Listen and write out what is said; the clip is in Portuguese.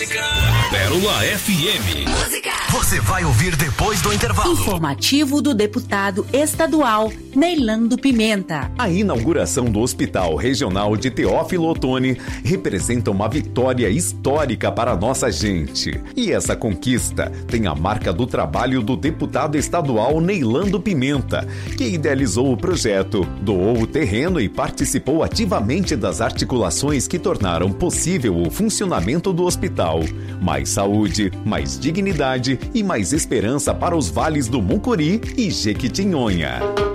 Pérola FM. Você vai ouvir depois do intervalo. Informativo do deputado estadual Neilando Pimenta. A inauguração do Hospital Regional de Teófilo Otoni representa uma vitória histórica para a nossa gente. E essa conquista tem a marca do trabalho do deputado estadual Neilando Pimenta, que idealizou o projeto, doou o terreno e participou ativamente das articulações que tornaram possível o funcionamento do hospital. Mais saúde, mais dignidade e mais esperança para os vales do Mucuri e Jequitinhonha.